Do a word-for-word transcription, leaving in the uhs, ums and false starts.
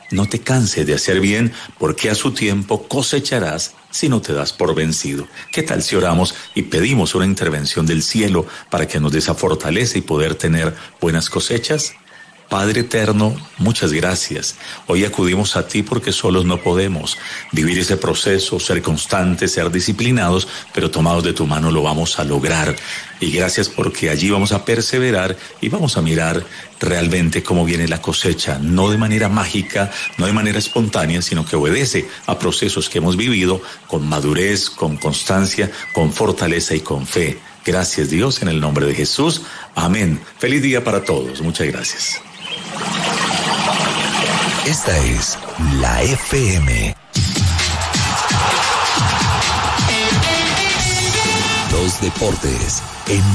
No te canses de hacer bien, porque a su tiempo cosecharás si no te das por vencido. ¿Qué tal si oramos y pedimos una intervención del cielo para que nos dé esa fortaleza y poder tener buenas cosechas? Padre eterno, muchas gracias. Hoy acudimos a ti porque solos no podemos vivir ese proceso, ser constantes, ser disciplinados, pero tomados de tu mano lo vamos a lograr. Y gracias porque allí vamos a perseverar y vamos a mirar realmente cómo viene la cosecha, no de manera mágica, no de manera espontánea, sino que obedece a procesos que hemos vivido con madurez, con constancia, con fortaleza y con fe. Gracias, Dios, en el nombre de Jesús. Amén. Feliz día para todos. Muchas gracias. Esta es la F M. Los deportes en